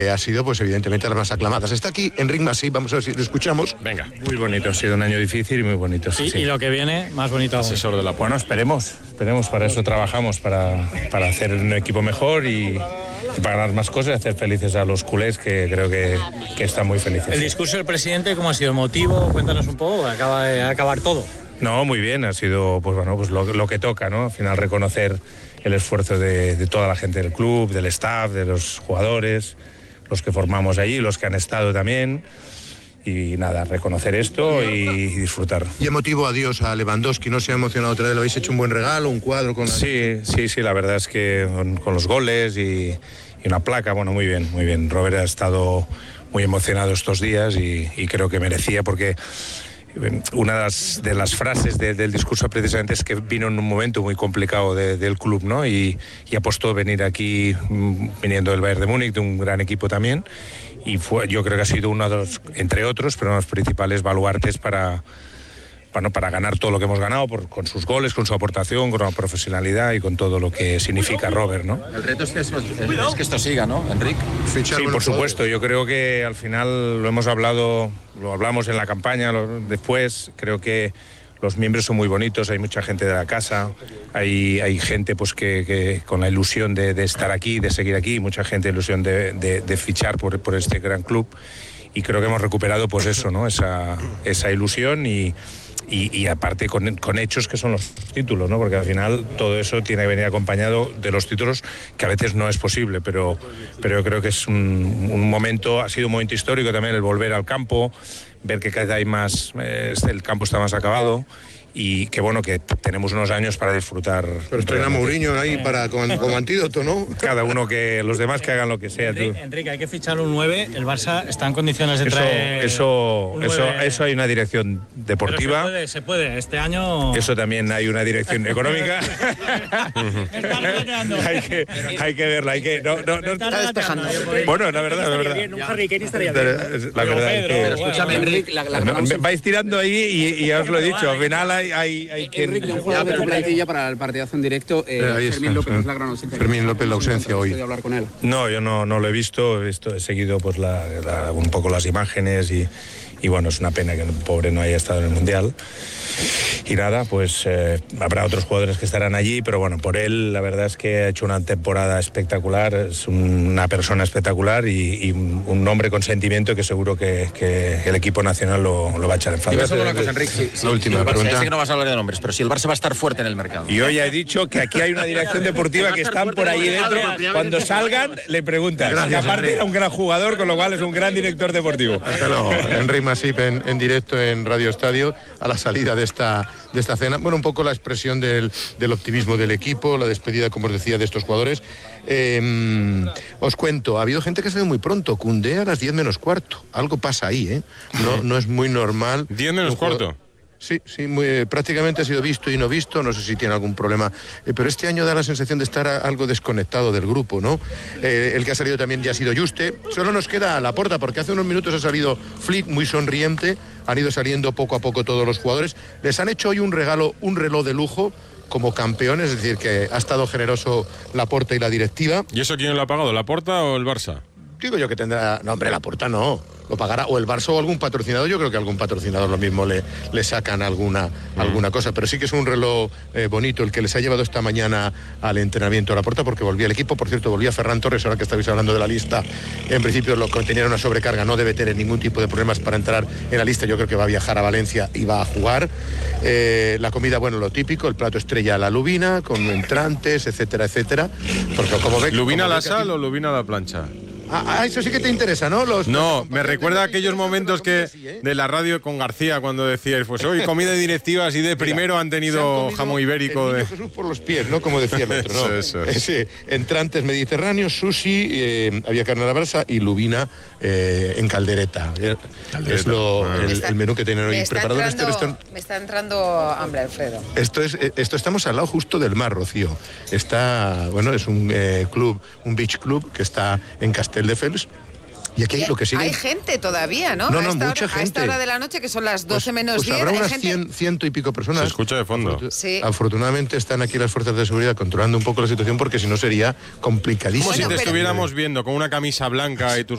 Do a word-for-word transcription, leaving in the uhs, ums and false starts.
Ha sido, pues evidentemente, las más aclamadas. Está aquí Enric Masip, vamos a ver si lo escuchamos. Venga. Muy bonito, ha sido un año difícil y muy bonito. Sí, y, sí. y lo que viene, más bonito aún. Asesor de la... Bueno, esperemos, esperemos, para eso trabajamos, para, para hacer un equipo mejor y, y para ganar más cosas y hacer felices a los culés, que creo que, que están muy felices. El discurso del presidente, ¿cómo ha sido? ¿Emotivo? Cuéntanos un poco, acaba de acabar todo. No, muy bien, ha sido pues bueno, pues lo, lo que toca, ¿no? Al final reconocer el esfuerzo de, de toda la gente del club, del staff, de los jugadores, los que formamos allí, los que han estado también, y nada, reconocer esto y, y disfrutar. Y emotivo adiós a Lewandowski, ¿no se ha emocionado otra vez? ¿Le habéis hecho un buen regalo, un cuadro con la... Sí, sí, sí, la verdad es que con, con los goles y, y una placa, bueno, muy bien, muy bien. Robert ha estado muy emocionado estos días y, y creo que merecía, porque una de las, de las frases de, del discurso precisamente es que vino en un momento muy complicado de, del club, ¿no? Y, y apostó venir aquí, viniendo del Bayern de Múnich, de un gran equipo también, y fue, yo creo que ha sido uno de los, entre otros, pero uno de los principales baluartes para, para, para ganar todo lo que hemos ganado, por, con sus goles, con su aportación, con la profesionalidad y con todo lo que significa Robert, ¿no? El reto es que, es, es que esto siga, ¿no, Enric? Sí, por supuesto. Yo creo que al final lo hemos hablado, lo hablamos en la campaña, lo, después creo que los miembros son muy bonitos, hay mucha gente de la casa, hay, hay gente pues que, que con la ilusión de, de estar aquí, de seguir aquí, mucha gente ilusión de, de, de fichar por, por este gran club, y creo que hemos recuperado pues eso, ¿no? Esa, esa ilusión y Y, y aparte con, con hechos que son los títulos, ¿no? Porque al final todo eso tiene que venir acompañado de los títulos, que a veces no es posible, pero, pero yo creo que es un, un momento, ha sido un momento histórico también el volver al campo, ver que cada vez hay más, eh, el campo está más acabado, y que bueno, que tenemos unos años para disfrutar. Pero estrena Mourinho ahí para, como, como antídoto, ¿no? Cada uno, que los demás que hagan lo que sea. Enrique, tú. Enrique, hay que fichar un nueve, el Barça está en condiciones de eso, traer eso, un eso, nueve. eso hay una dirección deportiva. Pero se puede, se puede, este año... Eso también hay una dirección económica. hay, que, hay que verla, hay que... No, no, no, está despejando. Bueno, la verdad, la verdad. Un Harry Kane estaría bien. bien. La verdad es que... Escúchame, Enric, la, la, no, vais tirando ahí y, y ya os lo he dicho, al final hay, hay, hay quien... Enric, un jugador de tu plantilla para el partidazo en directo, eh, Eh, ahí Fermín está, López eh. es la gran ausencia. Fermín López, la ausencia hoy. ¿Puedo hablar con él? No, yo no, no lo he visto, he, visto, he seguido pues la, la, un poco las imágenes y, y bueno, es una pena que el pobre no haya estado en el Mundial. Y nada, pues eh, habrá otros jugadores que estarán allí, pero bueno, por él la verdad es que ha hecho una temporada espectacular, es una persona espectacular y, y un, un hombre con sentimiento que seguro que, que el equipo nacional lo, lo va a echar en falta. Y solo una cosa, Enric, si, si, la última si Barça, pregunta. sé que no vas a hablar de nombres, pero si el Barça va a estar fuerte en el mercado. Y hoy he dicho que aquí hay una dirección deportiva que están por ahí dentro. Cuando salgan, le preguntan. Y aparte era un gran jugador, con lo cual es un gran director deportivo. Hasta luego. Enric Masip en, en directo en Radio Estadio a la salida de esta, de esta cena. Bueno, un poco la expresión del, del optimismo del equipo, la despedida, como os decía, de estos jugadores. Eh, os cuento, ha habido gente que ha salido muy pronto. Koundé a las diez menos cuarto. Algo pasa ahí, ¿eh? No, no es muy normal. diez menos cuarto. Sí, sí, muy, eh, prácticamente ha sido visto y no visto, no sé si tiene algún problema, eh, pero este año da la sensación de estar a, algo desconectado del grupo, ¿no? Eh, el que ha salido también ya ha sido Juste, solo nos queda Laporta, porque hace unos minutos ha salido Flick muy sonriente, han ido saliendo poco a poco todos los jugadores, les han hecho hoy un regalo, un reloj de lujo, como campeones, es decir, que ha estado generoso Laporta y la directiva. ¿Y eso quién lo ha pagado, Laporta o el Barça? Digo yo que tendrá... No, hombre, Laporta no. Lo pagará o el Barça o algún patrocinador. Yo creo que algún patrocinador lo mismo le, le sacan alguna, mm. alguna cosa. Pero sí que es un reloj eh, bonito el que les ha llevado esta mañana al entrenamiento a Laporta, porque volvía el equipo. Por cierto, volvía Ferran Torres, ahora que estabais hablando de la lista. En principio lo que tenía una sobrecarga, no debe tener ningún tipo de problemas para entrar en la lista. Yo creo que va a viajar a Valencia y va a jugar. Eh, la comida, bueno, lo típico, el plato estrella a la lubina, con entrantes, etcétera, etcétera. Porque como ve, ¿Lubina a la ti... sal o lubina a la plancha? Ah, eso sí que te interesa, ¿no? Los, no, los me recuerda a aquellos momentos que sí, ¿eh? de la radio con García cuando decíais, pues hoy comida de directivas y de primero han tenido han jamón ibérico. De... De... Jesús por los pies, ¿no? Como decía el otro, ¿no? Eso, eso. Sí, entrantes mediterráneos, sushi, eh, había carne a la brasa y lubina eh, en caldereta. caldereta. Es lo, ah. el, está, el menú que tienen hoy preparado. Entrando, este, esto, me está entrando hambre, Alfredo. Esto es, esto estamos al lado justo del mar, Rocío. Está, bueno, es un eh, club, un beach club que está en Castelldefels. Y aquí lo que sigue... Hay gente todavía, ¿no? No, a no, esta mucha hora, gente. A esta hora de la noche, que son las doce pues, menos pues diez. habrá hay unas gente... cien, ciento y pico personas. Se escucha de fondo. Afortun sí. Afortunadamente están aquí las fuerzas de seguridad controlando un poco la situación, porque si no sería complicadísimo. Como si te bueno, pero... estuviéramos viendo con una camisa blanca y tus